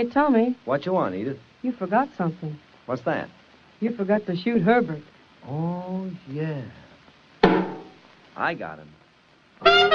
Hey, Tommy, What you want, Edith? you forgot something. What's that? You forgot to shoot Herbert. Oh, yeah. I got him.